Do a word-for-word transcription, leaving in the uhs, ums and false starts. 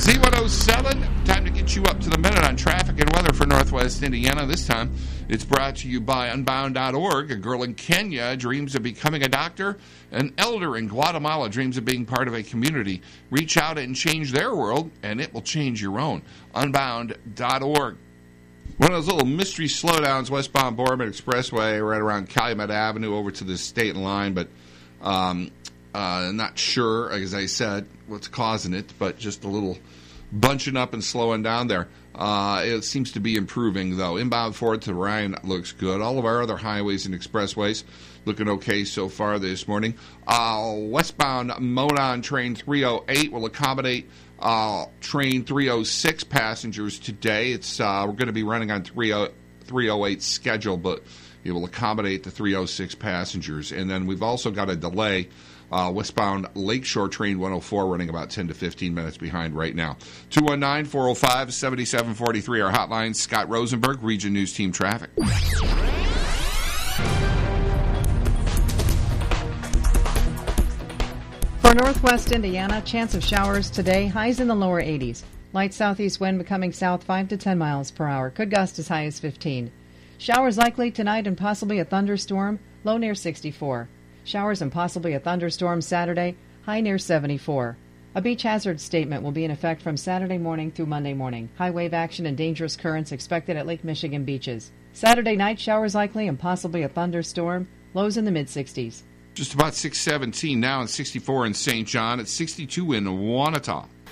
Z one oh seven, time to get you up to the minute on traffic and weather for Northwest Indiana. This time, it's brought to you by Unbound dot org. A girl in Kenya dreams of becoming a doctor. An elder in Guatemala dreams of being part of a community. Reach out and change their world, and it will change your own. Unbound dot org. One of those little mystery slowdowns, westbound Boardman Expressway, right around Calumet Avenue over to the state line, but um, uh, not sure, as I said, what's causing it, but just a little bunching up and slowing down there. Uh, it seems to be improving, though. Inbound Ford to Ryan looks good. All of our other highways and expressways looking okay so far this morning. Uh, westbound Monon train three oh eight will accommodate uh, train three oh six passengers today. It's uh, we're going to be running on three oh eight schedule, but it will accommodate the three oh six passengers. And then we've also got a delay. Uh, westbound Lakeshore train one oh four running about ten to fifteen minutes behind right now. two one nine, four oh five, seven seven four three, our hotline. Scott Rosenberg, Region News Team Traffic. For Northwest Indiana, chance of showers today, highs in the lower eighties. Light southeast wind becoming south five to ten miles per hour. Could gust as high as fifteen. Showers likely tonight and possibly a thunderstorm, low near sixty-four. Showers and possibly a thunderstorm Saturday, high near seventy-four. A beach hazard statement will be in effect from Saturday morning through Monday morning. High wave action and dangerous currents expected at Lake Michigan beaches. Saturday night, showers likely and possibly a thunderstorm, lows in the mid-sixties. Just about six seventeen now and sixty-four in Saint John. It's sixty-two in Wanata.